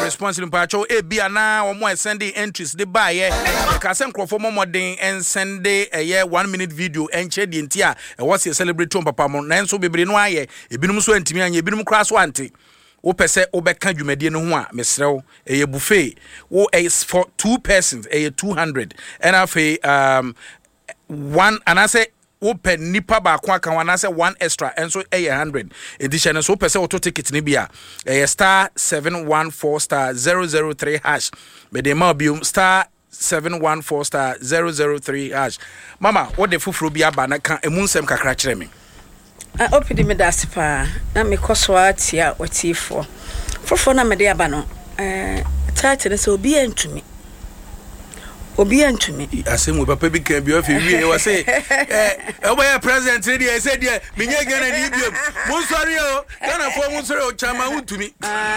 responsible pacho e bia na omo sending entries de buy ye ka se nkrofo momodin en send a 1 minute video en che de ntia e was celebrate on papa mo na enso bebre no aye ebinum so antimi anye ebinum kra so ante wo pese wo beka dwumadie no ho a mesrew e buffet wo is for 2 persons e 200 and afi one and I say open nipa ba kwa kan wana say one extra and so 100 edition so pese auto ticket ni bia star 714 star 003 hash be de ma bium star 714 star 003 hash mama what the fufuru bia ba na kan emunsem kakra kire me opidi me dasipa na me koso atia otifo fofo na me de aba no title so obi antumi asem we papa bi kan bi ofi wie we say oboya president ready I said yeah menye gana ni biom mun sori o kana fo mun sori o chama untumi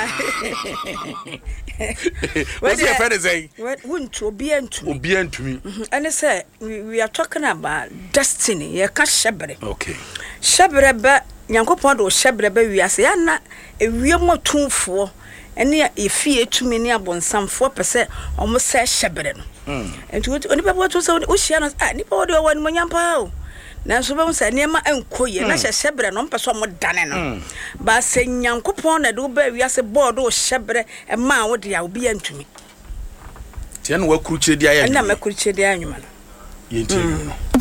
what's your friend say wuntu obi antumi and say we are talking about destiny ye ka shebre okay shebre ba nyankopon do shebre ba wiase ya na ewie motumfo ene efie tumi ne abonsamfo pese omo se shebre no enti oni babo to se o hia no ni pa wode wani monyampa o na so be se niema enkoye na shebre no mpeso omo dane no ba se nyankopon na do ba wiase board o shebre e ma wode ya obi antumi tian wa kruche dia ya na ma kruche dia anwuma no yenti